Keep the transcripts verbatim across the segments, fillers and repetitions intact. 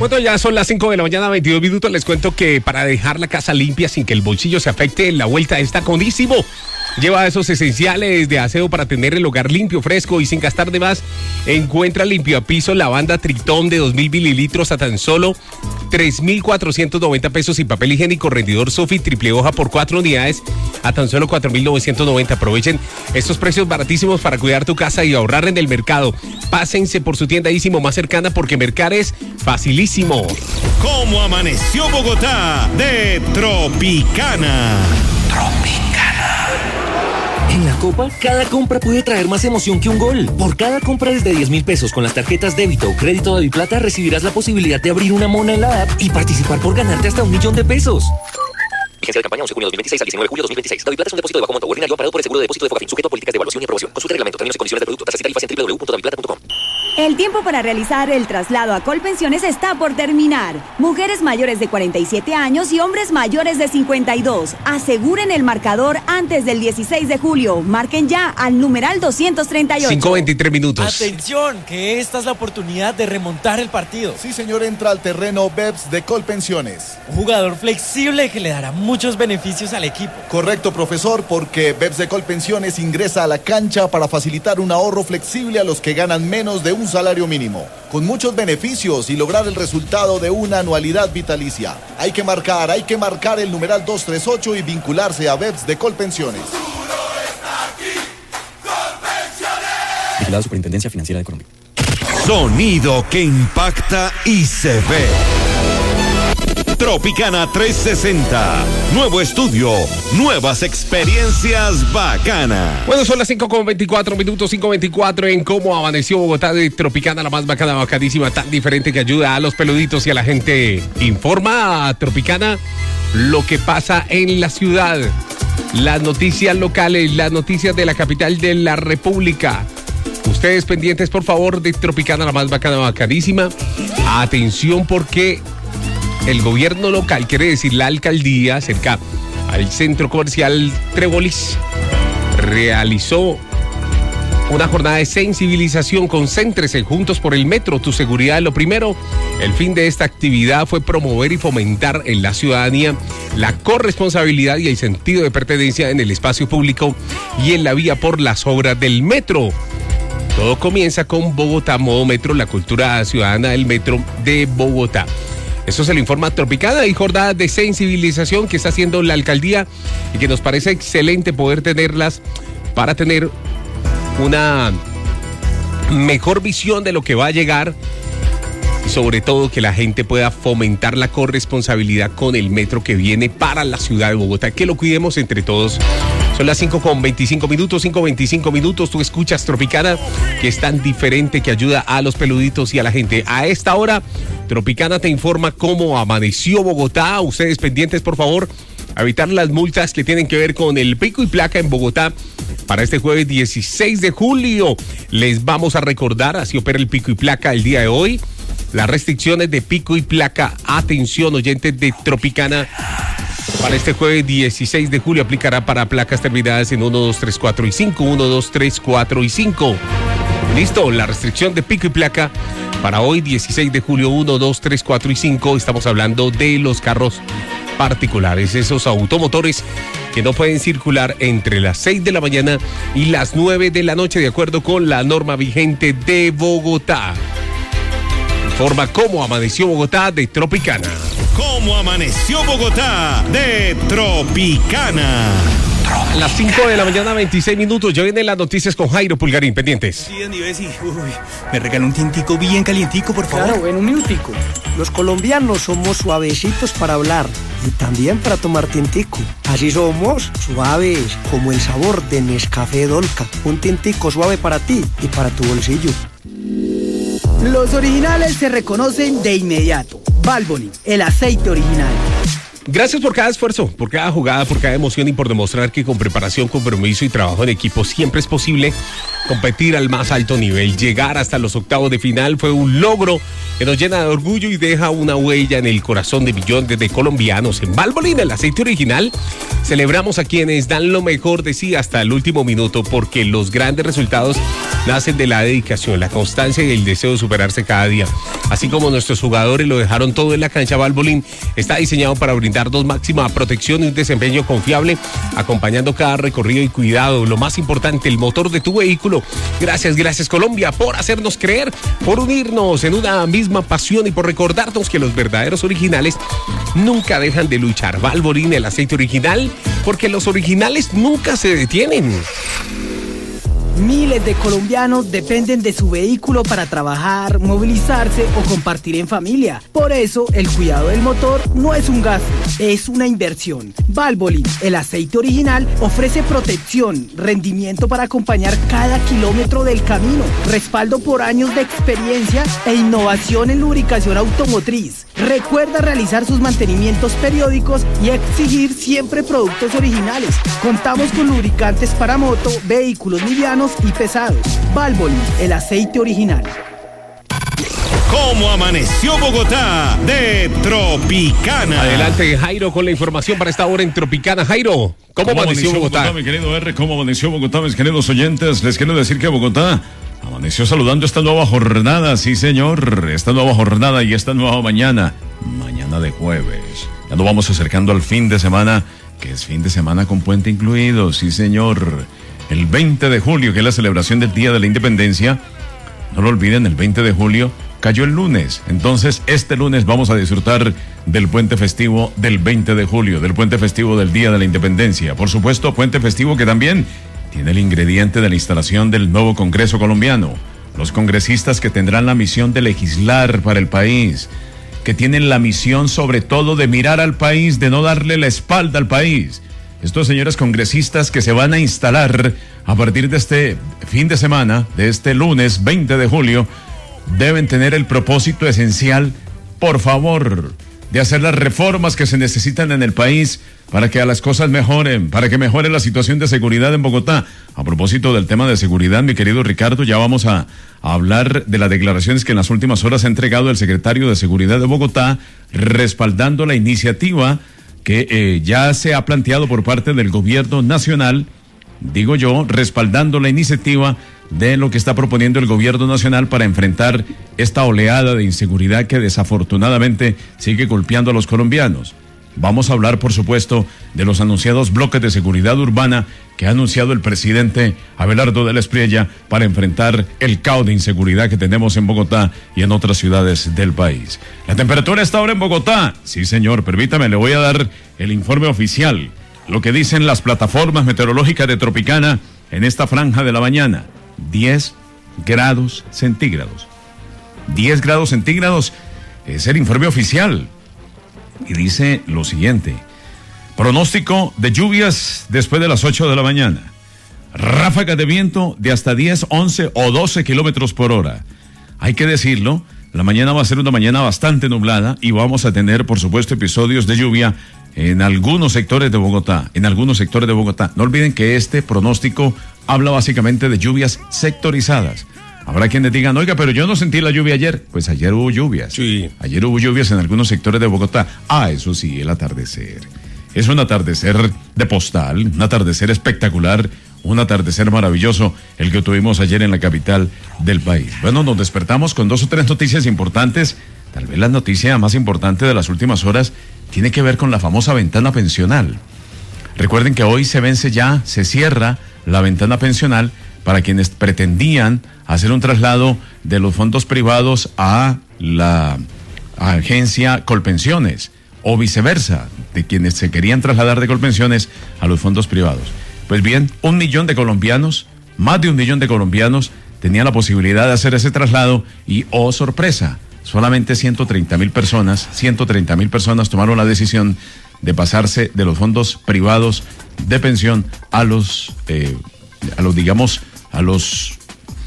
Bueno, ya son las cinco de la mañana, veintidós minutos. Les cuento que para dejar la casa limpia sin que el bolsillo se afecte, la vuelta está Condísimo. Lleva esos esenciales de aseo para tener el hogar limpio, fresco y sin gastar de más. Encuentra limpiapiso lavanda Tritón de dos mil mililitros a tan solo tres mil cuatrocientos noventa pesos y papel higiénico rendidor Sofi triple hoja por cuatro unidades a tan solo cuatro mil novecientos noventa. Aprovechen estos precios baratísimos para cuidar tu casa y ahorrar en el mercado. Pásense por su tienda Ísimo más cercana porque mercar es facilísimo. ¿Cómo amaneció Bogotá? De Tropicana. Tropicana. En la Copa, cada compra puede traer más emoción que un gol. Por cada compra desde diez mil pesos con las tarjetas débito o crédito de Biplata recibirás la posibilidad de abrir una mona en la app y participar por ganarte hasta un millón de pesos. Vigencia de campaña once de junio de dos mil veintiséis al diecinueve de julio de dos mil veintiséis. Daviplata es un depósito de bajo monto ordinario amparado por el seguro de depósito de Focafin, sujeto a políticas de evaluación y aprobación. Consulta reglamento, términos y condiciones del producto, tasas y tarifas en doble u doble u doble u punto daviplata punto com. El tiempo para realizar el traslado a Colpensiones está por terminar. Mujeres mayores de cuarenta y siete años y hombres mayores de cincuenta y dos. Aseguren el marcador antes del dieciséis de julio. Marquen ya al numeral doscientos treinta y ocho. cinco veintitrés minutos. Atención, que esta es la oportunidad de remontar el partido. Sí, señor, entra al terreno Beps de Colpensiones. Un jugador flexible que le dará muchos beneficios al equipo. Correcto, profesor, porque Beps de Colpensiones ingresa a la cancha para facilitar un ahorro flexible a los que ganan menos de un salario mínimo, con muchos beneficios y lograr el resultado de una anualidad vitalicia. Hay que marcar, hay que marcar el numeral doscientos treinta y ocho y vincularse a Beps de Colpensiones. Vigilado Superintendencia Financiera de Colombia. Sonido que impacta y se ve. Tropicana trescientos sesenta. Nuevo estudio, nuevas experiencias bacanas. Bueno, son las cinco con veinticuatro minutos, cinco veinticuatro en Cómo Amaneció Bogotá de Tropicana, la más bacana, bacanísima, tan diferente que ayuda a los peluditos y a la gente. Informa a Tropicana lo que pasa en la ciudad, las noticias locales, las noticias de la capital de la República. Ustedes pendientes, por favor, de Tropicana, la más bacana, bacanísima. Atención porque el gobierno local, quiere decir la alcaldía, cerca al centro comercial Trébolis, realizó una jornada de sensibilización. Concéntrese juntos por el metro, tu seguridad es lo primero. El fin de esta actividad fue promover y fomentar en la ciudadanía la corresponsabilidad y el sentido de pertenencia en el espacio público y en la vía por las obras del metro. Todo comienza con Bogotá Modo Metro, la cultura ciudadana del metro de Bogotá. Eso se le informa a Tropicana y jornada de sensibilización que está haciendo la alcaldía y que nos parece excelente poder tenerlas para tener una mejor visión de lo que va a llegar y sobre todo que la gente pueda fomentar la corresponsabilidad con el metro que viene para la ciudad de Bogotá, que lo cuidemos entre todos. Son las cinco con veinticinco minutos, cinco veinticinco minutos, tú escuchas Tropicana, que es tan diferente que ayuda a los peluditos y a la gente. A esta hora, Tropicana te informa cómo amaneció Bogotá. Ustedes pendientes, por favor, a evitar las multas que tienen que ver con el pico y placa en Bogotá. Para este jueves dieciséis de julio, les vamos a recordar, así opera el pico y placa el día de hoy. Las restricciones de pico y placa, atención oyentes de Tropicana, para este jueves dieciséis de julio aplicará para placas terminadas en uno, dos, tres, cuatro y cinco, uno, dos, tres, cuatro y cinco. Listo, la restricción de pico y placa para hoy dieciséis de julio, uno, dos, tres, cuatro y cinco. Estamos hablando de los carros particulares, esos automotores que no pueden circular entre las seis de la mañana y las nueve de la noche de acuerdo con la norma vigente de Bogotá. Informa Cómo Amaneció Bogotá de Tropicana. ¿Cómo amaneció Bogotá? De Tropicana. A las cinco de la mañana, veintiséis minutos. Ya vienen las noticias con Jairo Pulgarín, pendientes. Sí, Andy Bessi. Uy, me regaló un tintico bien calientico, por favor. Claro, en un minutico. Los colombianos somos suavecitos para hablar y también para tomar tintico. Así somos suaves, como el sabor de Nescafé Dolca. Un tintico suave para ti y para tu bolsillo. Los originales se reconocen de inmediato. Valvoline, el aceite original. Gracias por cada esfuerzo, por cada jugada, por cada emoción y por demostrar que con preparación, compromiso y trabajo en equipo siempre es posible competir al más alto nivel. Llegar hasta los octavos de final fue un logro que nos llena de orgullo y deja una huella en el corazón de millones de colombianos. En Valvoline, el aceite original, celebramos a quienes dan lo mejor de sí hasta el último minuto, porque los grandes resultados nacen de la dedicación, la constancia y el deseo de superarse cada día. así como nuestros jugadores lo dejaron todo en la cancha, Valvoline está diseñado para brindarnos máxima protección y un desempeño confiable, acompañando cada recorrido y cuidado. Lo más importante, el motor de tu vehículo. Gracias, gracias Colombia por hacernos creer, por unirnos en una misma pasión y por recordarnos que los verdaderos originales nunca dejan de luchar. Valvoline, el aceite original, porque los originales nunca se detienen. Miles de colombianos dependen de su vehículo para trabajar, movilizarse o compartir en familia. Por eso, el cuidado del motor no es un gasto, es una inversión. Valvoline, el aceite original, ofrece protección, rendimiento para acompañar cada kilómetro del camino, respaldo por años de experiencia e innovación en lubricación automotriz. Recuerda realizar sus mantenimientos periódicos y exigir siempre productos originales. Contamos con lubricantes para moto, vehículos livianos y pesados. Valvoline, el aceite original. ¿Cómo amaneció Bogotá? De Tropicana. Adelante, Jairo, con la información para esta hora en Tropicana. Jairo, ¿cómo, ¿Cómo amaneció Bogotá? Bogotá? Mi querido R, ¿cómo amaneció Bogotá, mis queridos oyentes? Les quiero decir que Bogotá amaneció saludando esta nueva jornada, sí señor, esta nueva jornada y esta nueva mañana, mañana de jueves. Ya nos vamos acercando al fin de semana, que es fin de semana con puente incluido, sí señor. El veinte de julio, que es la celebración del Día de la Independencia, no lo olviden, el veinte de julio cayó el lunes. Entonces, este lunes vamos a disfrutar del puente festivo del veinte de julio, del puente festivo del Día de la Independencia. Por supuesto, puente festivo que también tiene el ingrediente de la instalación del nuevo Congreso colombiano. Los congresistas que tendrán la misión de legislar para el país, que tienen la misión sobre todo de mirar al país, de no darle la espalda al país. Estos señores congresistas que se van a instalar a partir de este fin de semana, de este lunes veinte de julio, deben tener el propósito esencial, por favor, de hacer las reformas que se necesitan en el país para que las cosas mejoren, para que mejore la situación de seguridad en Bogotá. A propósito del tema de seguridad, mi querido Ricardo, ya vamos a, a hablar de las declaraciones que en las últimas horas ha entregado el secretario de Seguridad de Bogotá, respaldando la iniciativa que eh, ya se ha planteado por parte del gobierno nacional, digo yo, respaldando la iniciativa de lo que está proponiendo el gobierno nacional para enfrentar esta oleada de inseguridad que desafortunadamente sigue golpeando a los colombianos. Vamos a hablar, por supuesto, de los anunciados bloques de seguridad urbana que ha anunciado el presidente Abelardo de la Espriella para enfrentar el caos de inseguridad que tenemos en Bogotá y en otras ciudades del país. La temperatura está ahora en Bogotá. Sí, señor, permítame, le voy a dar el informe oficial, lo que dicen las plataformas meteorológicas de Tropicana en esta franja de la mañana. diez grados centígrados. diez grados centígrados es el informe oficial. Y dice lo siguiente: pronóstico de lluvias después de las ocho de la mañana. Ráfagas de viento de hasta diez, once o doce kilómetros por hora. Hay que decirlo, la mañana va a ser una mañana bastante nublada y vamos a tener, por supuesto, episodios de lluvia en algunos sectores de Bogotá. En algunos sectores de Bogotá. No olviden que este pronóstico habla básicamente de lluvias sectorizadas. Habrá quienes digan, oiga, pero yo no sentí la lluvia ayer. Pues ayer hubo lluvias. Sí. Ayer hubo lluvias en algunos sectores de Bogotá. Ah, eso sí, el atardecer. Es un atardecer de postal, un atardecer espectacular, un atardecer maravilloso, el que tuvimos ayer en la capital del país. Bueno, nos despertamos con dos o tres noticias importantes. Tal vez la noticia más importante de las últimas horas tiene que ver con la famosa ventana pensional. Recuerden que hoy se vence ya, se cierra la ventana pensional para quienes pretendían hacer un traslado de los fondos privados a la agencia Colpensiones o viceversa, de quienes se querían trasladar de Colpensiones a los fondos privados. Pues bien, un millón de colombianos, más de un millón de colombianos tenían la posibilidad de hacer ese traslado y, oh sorpresa, solamente ciento treinta mil personas, ciento treinta mil personas tomaron la decisión de pasarse de los fondos privados de pensión a los, eh, a los digamos, a los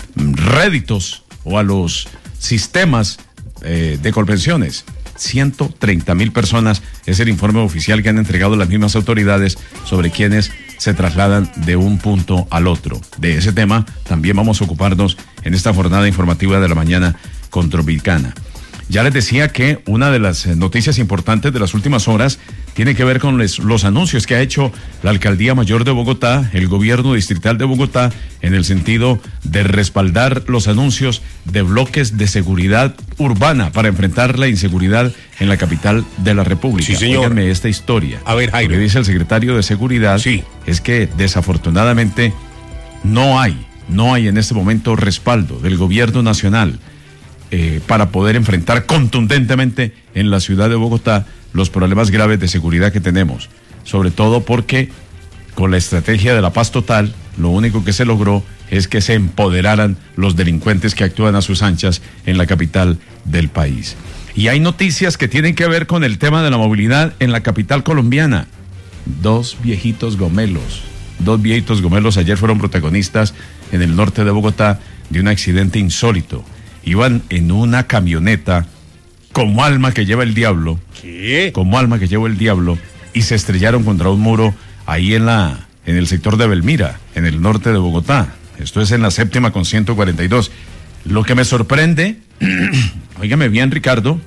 réditos o a los sistemas eh, de Colpensiones. ciento treinta mil personas es el informe oficial que han entregado las mismas autoridades sobre quienes se trasladan de un punto al otro. De ese tema también vamos a ocuparnos en esta jornada informativa de la mañana con Tropicana. Ya les decía que una de las noticias importantes de las últimas horas tiene que ver con les, los anuncios que ha hecho la Alcaldía Mayor de Bogotá, el Gobierno Distrital de Bogotá, en el sentido de respaldar los anuncios de bloques de seguridad urbana para enfrentar la inseguridad en la capital de la República. Sí, señor. Óiganme esta historia. A ver, Jairo. Lo que dice el secretario de Seguridad sí. es que desafortunadamente no hay, no hay en este momento respaldo del Gobierno Nacional Eh, para poder enfrentar contundentemente en la ciudad de Bogotá los problemas graves de seguridad que tenemos, sobre todo porque con la estrategia de la paz total, lo único que se logró es que se empoderaran los delincuentes que actúan a sus anchas en la capital del país. Y hay noticias que tienen que ver con el tema de la movilidad en la capital colombiana. Dos viejitos gomelos, dos viejitos gomelos ayer fueron protagonistas en el norte de Bogotá de un accidente insólito. Iban en una camioneta como alma que lleva el diablo. ¿Qué? Como alma que lleva el diablo y se estrellaron contra un muro ahí en la en el sector de Belmira, en el norte de Bogotá. Esto es en la séptima con ciento cuarenta y dos. Lo que me sorprende, óigame bien, Ricardo,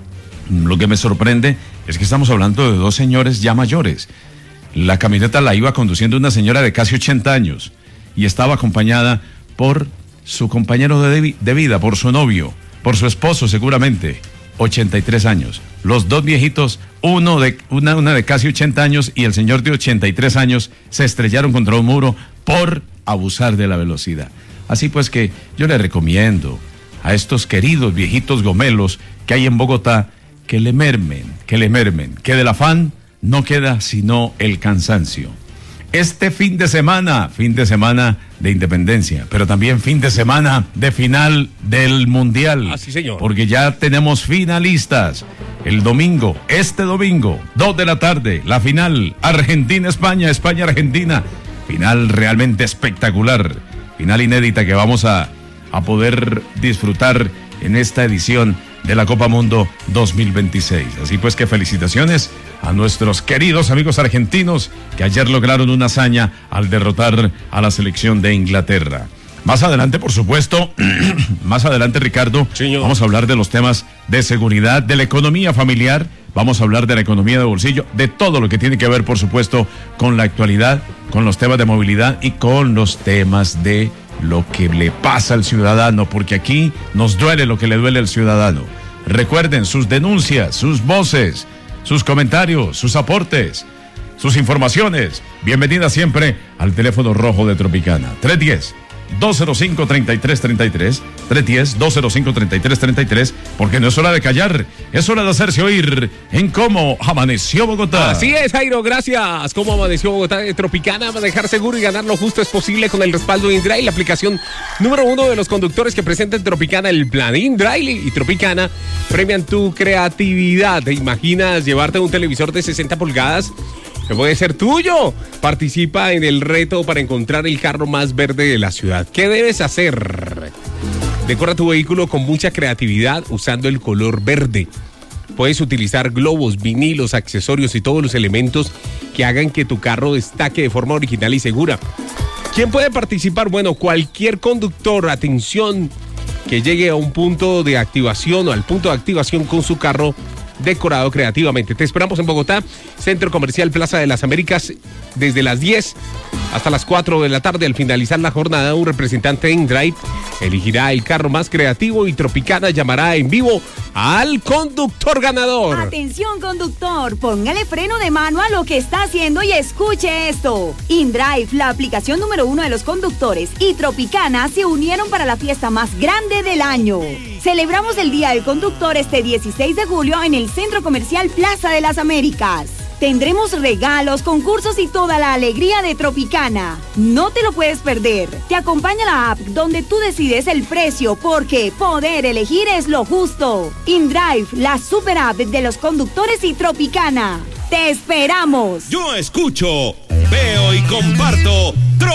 lo que me sorprende es que estamos hablando de dos señores ya mayores. La camioneta la iba conduciendo una señora de casi ochenta años y estaba acompañada por su compañero de, de vida, por su novio, por su esposo seguramente, ochenta y tres años. Los dos viejitos, uno de, una, una de casi ochenta años y el señor de ochenta y tres años, se estrellaron contra un muro por abusar de la velocidad. Así pues que yo le recomiendo a estos queridos viejitos gomelos que hay en Bogotá que le mermen, que le mermen, que del afán no queda sino el cansancio. Este fin de semana, fin de semana de independencia, pero también fin de semana de final del Mundial. Ah, sí, señor. Porque ya tenemos finalistas. El domingo, este domingo, dos de la tarde, la final, Argentina-España, España-Argentina. Final realmente espectacular. Final inédita que vamos a, a poder disfrutar en esta edición de la Copa Mundo dos mil veintiséis. Así pues que felicitaciones a nuestros queridos amigos argentinos que ayer lograron una hazaña al derrotar a la selección de Inglaterra. Más adelante, por supuesto, más adelante, Ricardo, Señor. Vamos a hablar de los temas de seguridad, de la economía familiar, vamos a hablar de la economía de bolsillo, de todo lo que tiene que ver, por supuesto, con la actualidad, con los temas de movilidad y con los temas de lo que le pasa al ciudadano, porque aquí nos duele lo que le duele al ciudadano. Recuerden sus denuncias, sus voces, sus comentarios, sus aportes, sus informaciones. Bienvenida siempre al teléfono rojo de Tropicana. tres uno cero, dos cero cinco, tres tres tres tres, tres uno cero, dos cero cinco, tres tres tres tres, porque no es hora de callar, es hora de hacerse oír en Cómo Amaneció Bogotá. Así es, Jairo, gracias. Cómo Amaneció Bogotá de Tropicana. Manejar seguro y ganar lo justo es posible con el respaldo de InDrive, la aplicación número uno de los conductores que presenta en Tropicana el plan. InDrive y Tropicana premian tu creatividad. ¿Te imaginas llevarte un televisor de sesenta pulgadas? Que puede ser tuyo. Participa en el reto para encontrar el carro más verde de la ciudad. ¿Qué debes hacer? Decora tu vehículo con mucha creatividad usando el color verde. Puedes utilizar globos, vinilos, accesorios y todos los elementos que hagan que tu carro destaque de forma original y segura. ¿Quién puede participar? Bueno, cualquier conductor, atención, que llegue a un punto de activación o al punto de activación con su carro decorado creativamente. Te esperamos en Bogotá, Centro Comercial Plaza de las Américas, desde las diez hasta las cuatro de la tarde. Al finalizar la jornada, un representante de InDrive elegirá el carro más creativo y Tropicana llamará en vivo al conductor ganador. Atención, conductor, póngale freno de mano a lo que está haciendo y escuche esto. InDrive, la aplicación número uno de los conductores, y Tropicana se unieron para la fiesta más grande del año. Celebramos el Día del Conductor este dieciséis de julio en el Centro Comercial Plaza de las Américas. Tendremos regalos, concursos y toda la alegría de Tropicana. No te lo puedes perder. Te acompaña la app donde tú decides el precio, porque poder elegir es lo justo. InDrive, la super app de los conductores y Tropicana. ¡Te esperamos! Yo escucho, veo y comparto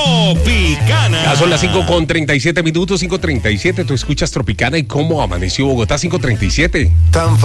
Tropicana. Ya son las cinco con treinta y siete minutos, cinco treinta y siete. Tú escuchas Tropicana y Cómo Amaneció Bogotá, cinco treinta y siete. Tan